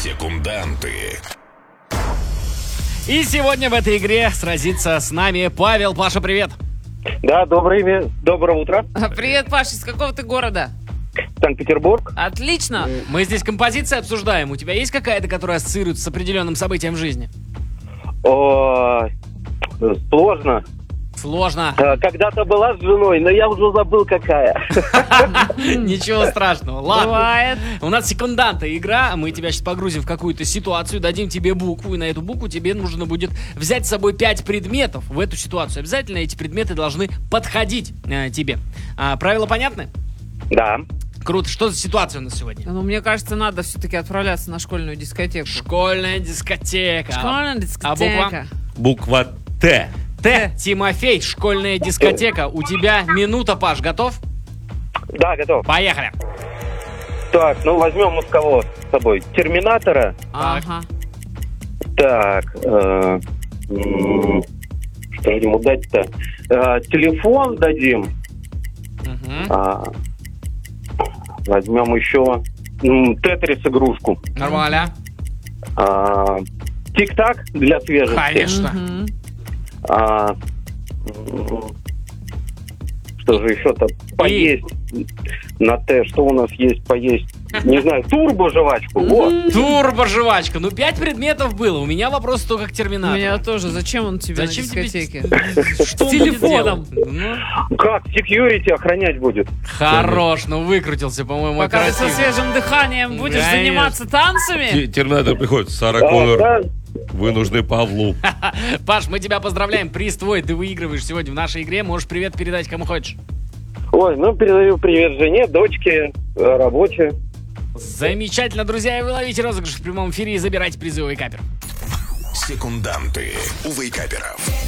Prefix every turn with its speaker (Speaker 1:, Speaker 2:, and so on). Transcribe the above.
Speaker 1: Секунданты.
Speaker 2: И сегодня в этой игре сразится с нами Павел. Паша, привет.
Speaker 3: Да, доброе утро.
Speaker 4: Привет, Паша, из какого ты города?
Speaker 3: Санкт-Петербург.
Speaker 4: Отлично.
Speaker 2: Мы здесь композиции обсуждаем. У тебя есть какая-то, которая ассоциируется с определенным событием в жизни?
Speaker 3: Сложно.
Speaker 2: Сложно.
Speaker 3: Когда-то была с женой, но я уже забыл, какая.
Speaker 2: Ничего страшного. Ладно.
Speaker 4: Бывает.
Speaker 2: У нас секунданта игра. Мы тебя сейчас погрузим в какую-то ситуацию, дадим тебе букву, и на эту букву тебе нужно будет взять с собой 5 предметов в эту ситуацию. Обязательно эти предметы должны подходить тебе. Правила понятны?
Speaker 3: Да.
Speaker 2: Круто. Что за ситуация у нас сегодня?
Speaker 4: Ну, мне кажется, надо все-таки отправляться на школьную дискотеку.
Speaker 2: Школьная дискотека.
Speaker 4: Школьная дискотека.
Speaker 5: Буква Т.
Speaker 2: Т. Тимофей. Школьная дискотека. У тебя минута, Паш. Готов?
Speaker 3: Да, готов.
Speaker 2: Поехали.
Speaker 3: Так, возьмем мы с кого с собой? Терминатора.
Speaker 4: Ага.
Speaker 3: Так. Что же ему дать-то? Телефон дадим.
Speaker 2: Угу.
Speaker 3: Возьмем еще Тетрис игрушку.
Speaker 2: Нормально.
Speaker 3: Тик-так для свежести.
Speaker 2: Конечно.
Speaker 4: Мгм.
Speaker 3: Что же еще-то? Поесть. На Т. Что у нас есть поесть? Не знаю, турбо-жвачку. Вот.
Speaker 2: Турбо-жвачка. 5 предметов было. У меня вопрос только к
Speaker 4: У
Speaker 2: терминатору.
Speaker 4: меня тоже. Зачем он тебе
Speaker 2: Зачем
Speaker 4: на
Speaker 2: тебе
Speaker 4: дискотеке?
Speaker 2: Что
Speaker 4: С
Speaker 2: он
Speaker 4: телефоном.
Speaker 2: будет делать?
Speaker 3: Как секьюрити охранять будет?
Speaker 2: Хорош, выкрутился, по-моему,
Speaker 4: Пока ты со
Speaker 2: оперативно.
Speaker 4: свежим дыханием будешь
Speaker 2: Конечно.
Speaker 4: заниматься танцами?
Speaker 5: Терминатор приходит. Сара Коннор,
Speaker 3: Да.
Speaker 5: вы нужны Павлу.
Speaker 2: Паш, мы тебя поздравляем. Приз твой. Ты выигрываешь сегодня в нашей игре. Можешь привет передать кому хочешь.
Speaker 3: Ой, передаю привет жене, дочке, рабочей.
Speaker 2: Замечательно, друзья. И вы ловите розыгрыш в прямом эфире и забирайте призовый капер.
Speaker 1: Секунданты у вейкаперов.